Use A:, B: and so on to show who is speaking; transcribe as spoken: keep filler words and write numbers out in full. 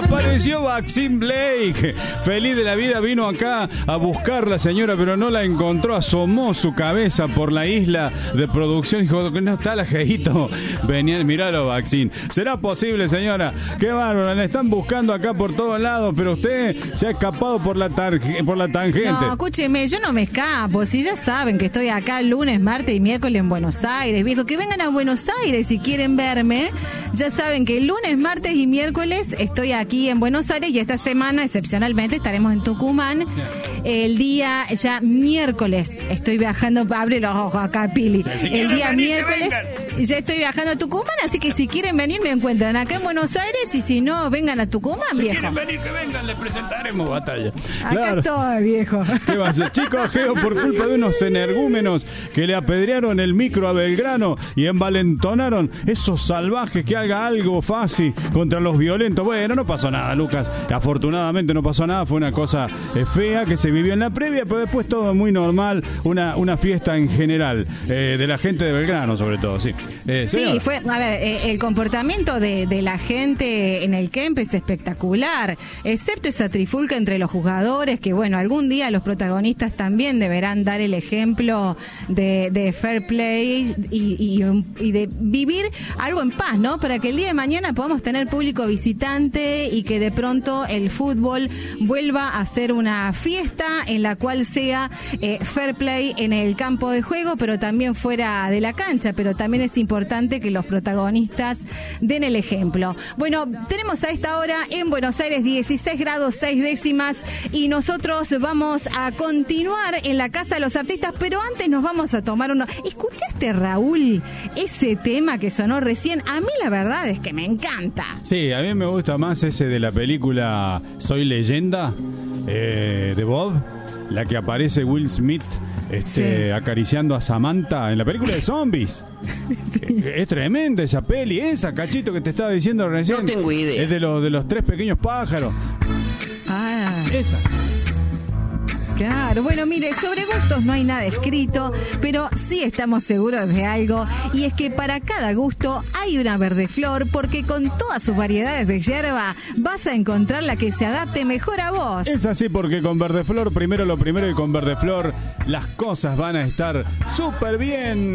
A: Apareció Maxine Blake. Feliz de la vida, vino acá a buscar la señora, pero no la encontró. Asomó su cabeza por la isla de producción. Dijo que no está la Jeito. Venían, miralo, Maxine. ¿Será posible, señora? Qué bárbaro, la están buscando acá por todos lados, pero usted se ha escapado por la, tar- por la tangente.
B: No, escúcheme, yo no me escapo. Si ya saben que estoy acá lunes, martes y miércoles en Buenos Aires, viejo, que vengan a Buenos Aires si quieren verme. Ya saben que lunes, martes y miércoles estoy aquí en Buenos Aires y esta semana, excepcionalmente, estaremos en Tucumán. El día ya miércoles estoy viajando, abre los ojos acá, Pili.
A: Si
B: El día
A: venir,
B: miércoles ya estoy viajando a Tucumán, así que si quieren venir me encuentran acá en Buenos Aires y si no, vengan a Tucumán,
A: Si
B: viejo.
A: quieren venir, que vengan, les presentaremos batalla.
B: Acá
A: Claro.
B: estoy, viejo.
A: ¿Qué va a hacer? Chicos, Geo, por culpa de unos energúmenos que le apedrearon el micro a Belgrano y envalentonaron esos salvajes, que haga algo fácil contra los violentos. Bueno, no pasó nada, Lucas. Afortunadamente no pasó nada. Fue una cosa eh, fea que se vivió en la previa, pero después todo muy normal. Una, una fiesta en general eh, de la gente de Belgrano, sobre todo, sí. Eh,
B: Sí,
A: señora.
B: fue, a ver, eh, el comportamiento de, de la gente en el camp es espectacular, excepto esa trifulca entre los jugadores, que bueno, algún día los protagonistas también deberán dar el ejemplo de, de fair play y, y, y de vivir algo en paz, ¿no? Para que el día de mañana podamos tener público visitante y que de pronto el fútbol vuelva a ser una fiesta en la cual sea eh, fair play en el campo de juego, pero también fuera de la cancha, pero también es importante que los protagonistas den el ejemplo. Bueno, tenemos a esta hora en Buenos Aires dieciséis grados seis décimas y nosotros vamos a continuar en la Casa de los Artistas, pero antes nos vamos a tomar uno. ¿Escuchaste, Raúl, ese tema que sonó recién? A mí la verdad es que me encanta.
A: Sí, a mí me gusta más ese de la película Soy Leyenda, eh, de Bob, la que aparece Will Smith este,
B: Sí.
A: acariciando a Samantha en la película de zombies. Sí. Es tremenda esa peli, esa, Cachito, que te estaba diciendo recién.
C: No tengo idea.
A: Es de los, de los tres pequeños pájaros.
B: Ah,
A: Esa.
B: claro. Bueno, mire, sobre gustos no hay nada escrito, pero sí estamos seguros de algo, y es que para cada gusto hay una verdeflor, porque con todas sus variedades de hierba vas a encontrar la que se adapte mejor a vos.
A: Es así, porque con Verdeflor, primero lo primero, y con Verdeflor las cosas van a estar súper bien.